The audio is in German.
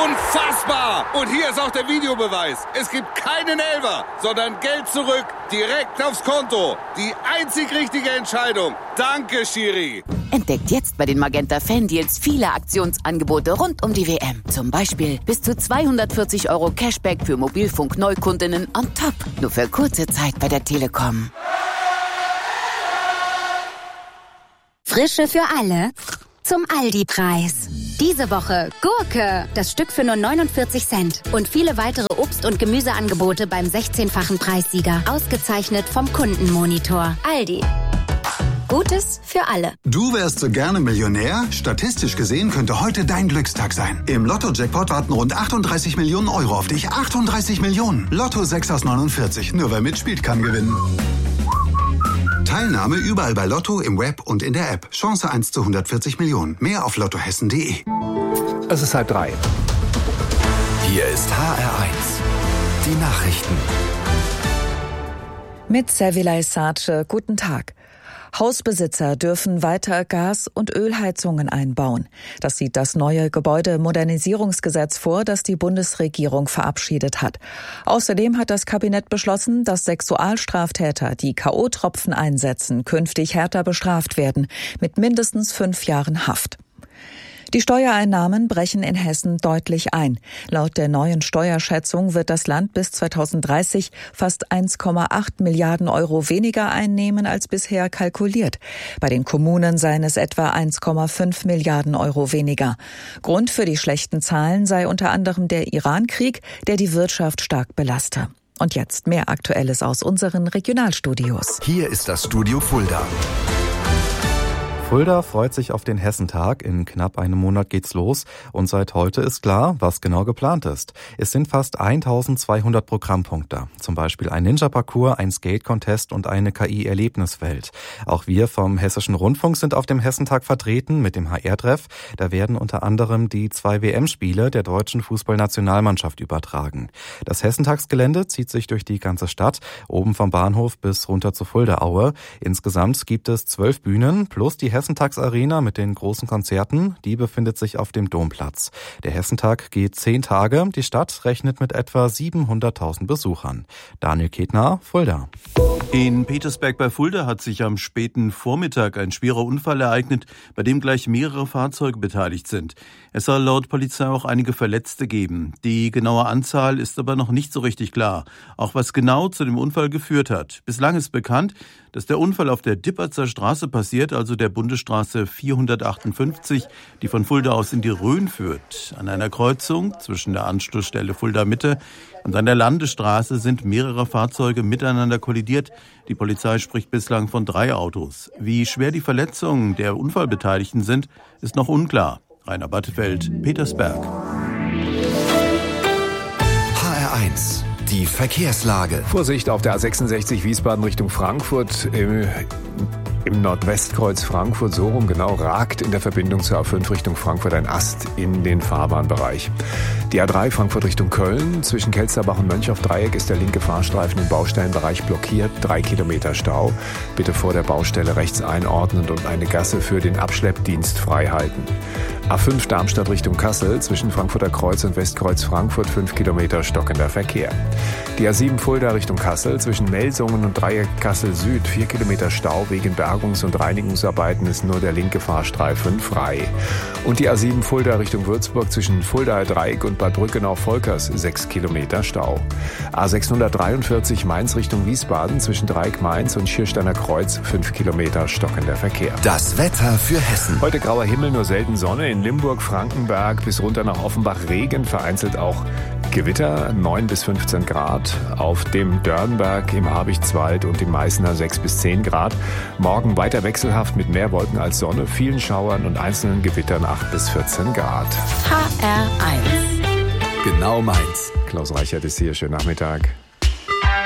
Unfassbar! Und hier ist auch der Videobeweis. Es gibt keinen Elfer, sondern Geld zurück, direkt aufs Konto. Die einzig richtige Entscheidung. Danke, Schiri. Entdeckt jetzt bei den Magenta Fan-Deals viele Aktionsangebote rund um die WM. Zum Beispiel bis zu 240 € Cashback für Mobilfunk-Neukundinnen on top. Nur für kurze Zeit bei der Telekom. Frische für alle zum Aldi-Preis. Diese Woche Gurke, das Stück für nur 49 Cent. Und viele weitere Obst- und Gemüseangebote beim 16-fachen Preissieger. Ausgezeichnet vom Kundenmonitor. Aldi. Gutes für alle. Du wärst so gerne Millionär? Statistisch gesehen könnte heute dein Glückstag sein. Im Lotto-Jackpot warten rund 38 Millionen € auf dich. 38 Millionen. Lotto 6 aus 49. Nur wer mitspielt, kann gewinnen. Teilnahme überall bei Lotto, im Web und in der App. Chance 1 zu 140 Millionen. Mehr auf lottohessen.de. Es ist 2:30. Hier ist HR1. Die Nachrichten. Mit Servilay Sace, guten Tag. Hausbesitzer dürfen weiter Gas- und Ölheizungen einbauen. Das sieht das neue Gebäudemodernisierungsgesetz vor, das die Bundesregierung verabschiedet hat. Außerdem hat das Kabinett beschlossen, dass Sexualstraftäter, die K.O.-Tropfen einsetzen, künftig härter bestraft werden, mit mindestens 5 Jahren Haft. Die Steuereinnahmen brechen in Hessen deutlich ein. Laut der neuen Steuerschätzung wird das Land bis 2030 fast 1,8 Milliarden € weniger einnehmen als bisher kalkuliert. Bei den Kommunen seien es etwa 1,5 Milliarden € weniger. Grund für die schlechten Zahlen sei unter anderem der Iran-Krieg, der die Wirtschaft stark belaste. Und jetzt mehr Aktuelles aus unseren Regionalstudios. Hier ist das Studio Fulda. Fulda freut sich auf den Hessentag. In knapp einem Monat geht's los. Und seit heute ist klar, was genau geplant ist. Es sind fast 1200 Programmpunkte. Zum Beispiel ein Ninja-Parcours, ein Skate-Contest und eine KI-Erlebniswelt. Auch wir vom Hessischen Rundfunk sind auf dem Hessentag vertreten mit dem HR-Treff. Da werden unter anderem die 2 WM-Spiele der deutschen Fußballnationalmannschaft übertragen. Das Hessentagsgelände zieht sich durch die ganze Stadt, oben vom Bahnhof bis runter zur Fuldaaue. Insgesamt gibt es 12 Bühnen plus die Hessentagsarena mit den großen Konzerten, die befindet sich auf dem Domplatz. Der Hessentag geht 10 Tage. Die Stadt rechnet mit etwa 700.000 Besuchern. Daniel Ketner, Fulda. In Petersberg bei Fulda hat sich am späten Vormittag ein schwerer Unfall ereignet, bei dem gleich mehrere Fahrzeuge beteiligt sind. Es soll laut Polizei auch einige Verletzte geben. Die genaue Anzahl ist aber noch nicht so richtig klar. Auch was genau zu dem Unfall geführt hat. Bislang ist bekannt, dass der Unfall auf der Dippertzer Straße passiert, also der Bundesstraße 458, die von Fulda aus in die Rhön führt. An einer Kreuzung zwischen der Anschlussstelle Fulda Mitte und an der Landesstraße sind mehrere Fahrzeuge miteinander kollidiert. Die Polizei spricht bislang von 3 Autos. Wie schwer die Verletzungen der Unfallbeteiligten sind, ist noch unklar. Rainer Battefeld, Petersberg. HR1. Die Verkehrslage. Vorsicht auf der A66 Wiesbaden Richtung Frankfurt. Im Nordwestkreuz Frankfurt, so rum genau, ragt in der Verbindung zur A5 Richtung Frankfurt ein Ast in den Fahrbahnbereich. Die A3 Frankfurt Richtung Köln, zwischen Kelsterbach und Mönchauf-Dreieck ist der linke Fahrstreifen im Baustellenbereich blockiert, 3 Kilometer Stau. Bitte vor der Baustelle rechts einordnen und eine Gasse für den Abschleppdienst freihalten. A5 Darmstadt Richtung Kassel, zwischen Frankfurter Kreuz und Westkreuz Frankfurt 5 Kilometer stockender Verkehr. Die A7 Fulda Richtung Kassel, zwischen Melsungen und Dreieck Kassel Süd 4 Kilometer Stau, wegen Bergungs- und Reinigungsarbeiten ist nur der linke Fahrstreifen frei. Und die A7 Fulda Richtung Würzburg, zwischen Fuldaer Dreieck und Bad Brückenau-Volkers 6 Kilometer Stau. A643 Mainz Richtung Wiesbaden, zwischen Dreieck Mainz und Schiersteiner Kreuz 5 Kilometer stockender Verkehr. Das Wetter für Hessen. Heute grauer Himmel, nur selten Sonne. In Limburg, Frankenberg bis runter nach Offenbach Regen, vereinzelt auch Gewitter, 9 bis 15 Grad. Auf dem Dörnberg, im Habichtswald und im Meißner 6 bis 10 Grad. Morgen weiter wechselhaft mit mehr Wolken als Sonne, vielen Schauern und einzelnen Gewittern 8 bis 14 Grad. HR1. Genau meins. Klaus Reichert ist hier, schönen Nachmittag.